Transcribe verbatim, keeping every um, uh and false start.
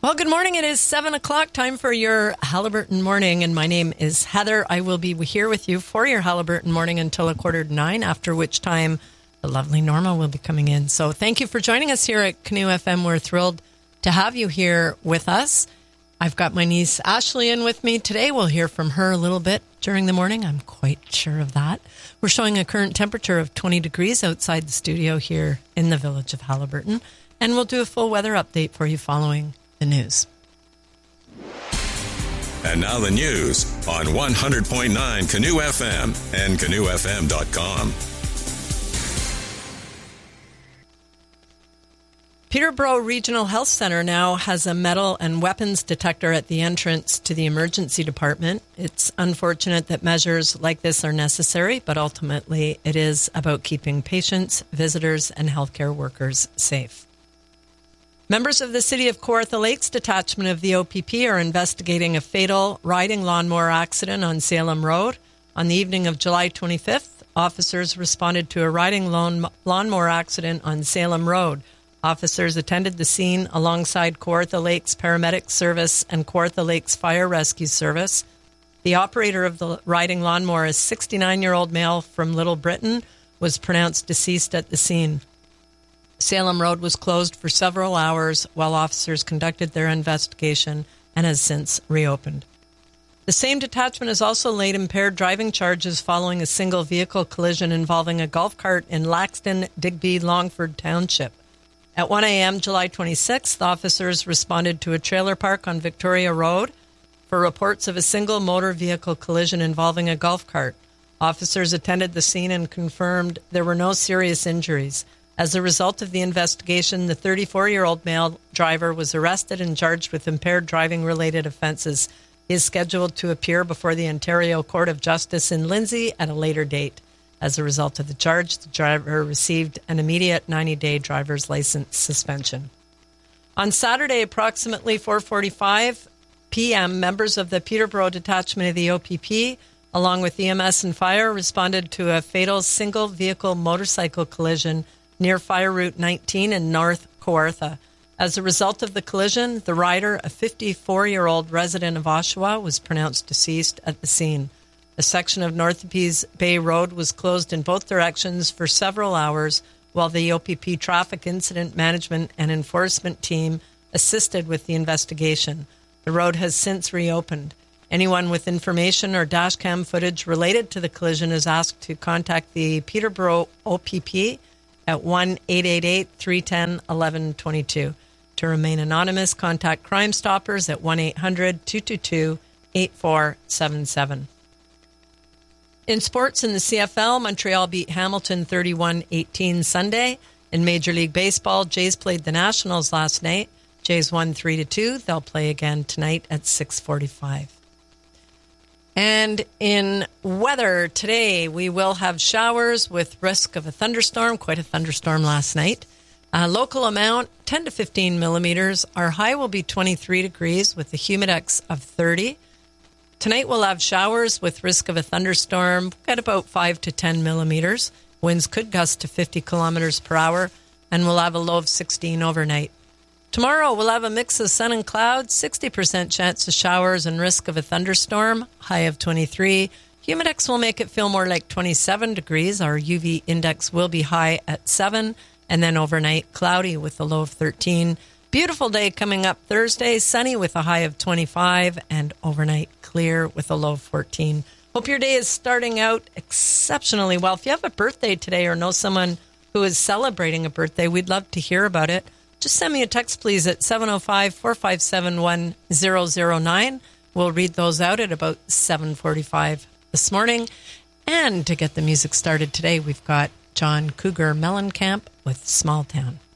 Well, good morning. It is seven o'clock, time for your Haliburton Morning, and my name is Heather. I will be here with you for your Haliburton Morning until a quarter to nine, after which time the lovely Norma will be coming in. So thank you for joining us here at Canoe F M. We're thrilled to have you here with us. I've got my niece Ashley in with me today. We'll hear from her a little bit during the morning. I'm quite sure of that. We're showing a current temperature of twenty degrees outside the studio here in the village of Haliburton, and we'll do a full weather update for you following the news. And now the news on one hundred point nine Canoe F M and canoe f m dot com. Peterborough Regional Health Centre now has a metal and weapons detector at the entrance to the emergency department. It's unfortunate that measures like this are necessary, but ultimately it is about keeping patients, visitors, and healthcare workers safe. Members of the City of Kawartha Lakes detachment of the O P P are investigating a fatal riding lawnmower accident on Salem Road. On the evening of July twenty-fifth, officers responded to a riding lawn- lawnmower accident on Salem Road. Officers attended the scene alongside Kawartha Lakes Paramedic Service and Kawartha Lakes Fire Rescue Service. The operator of the riding lawnmower, a sixty-nine-year-old male from Little Britain, was pronounced deceased at the scene. Salem Road was closed for several hours while officers conducted their investigation and has since reopened. The same detachment has also laid impaired driving charges following a single vehicle collision involving a golf cart in Laxton, Digby, Longford Township. At one a.m. July twenty-sixth, officers responded to a trailer park on Victoria Road for reports of a single motor vehicle collision involving a golf cart. Officers attended the scene and confirmed there were no serious injuries. As a result of the investigation, the thirty-four-year-old male driver was arrested and charged with impaired driving-related offences. He is scheduled to appear before the Ontario Court of Justice in Lindsay at a later date. As a result of the charge, the driver received an immediate ninety-day driver's license suspension. On Saturday, approximately four forty-five p.m., members of the Peterborough detachment of the O P P, along with E M S and fire, responded to a fatal single-vehicle motorcycle collision near Fire Route nineteen in North Kawartha. As a result of the collision, the rider, a fifty-four-year-old resident of Oshawa, was pronounced deceased at the scene. A section of Northaby's Bay Road was closed in both directions for several hours while the O P P Traffic Incident Management and Enforcement Team assisted with the investigation. The road has since reopened. Anyone with information or dashcam footage related to the collision is asked to contact the Peterborough O P P at one eight eight eight, three one zero, one one two two. To remain anonymous, contact Crime Stoppers at one eight hundred, two two two, eight four seven seven. In sports, in the C F L, Montreal beat Hamilton thirty-one eighteen Sunday. In Major League Baseball, Jays played the Nationals last night. Jays won three to two. They'll play again tonight at six forty-five. And in weather today, we will have showers with risk of a thunderstorm, quite a thunderstorm last night. Uh, local amount, ten to fifteen millimeters. Our high will be twenty-three degrees with a humidex of thirty. Tonight we'll have showers with risk of a thunderstorm at about five to ten millimeters. Winds could gust to fifty kilometers per hour, and we'll have a low of sixteen overnight. Tomorrow, we'll have a mix of sun and clouds, sixty percent chance of showers and risk of a thunderstorm, high of twenty-three. Humidex will make it feel more like twenty-seven degrees. Our U V index will be high at seven, and then overnight, cloudy with a low of thirteen. Beautiful day coming up Thursday, sunny with a high of twenty-five, and overnight clear with a low of fourteen. Hope your day is starting out exceptionally well. If you have a birthday today or know someone who is celebrating a birthday, we'd love to hear about it. Just send me a text, please, at seven oh five, four five seven, one zero zero nine. We'll read those out at about seven forty-five this morning. And to get the music started today, we've got John Cougar Mellencamp with Small Town.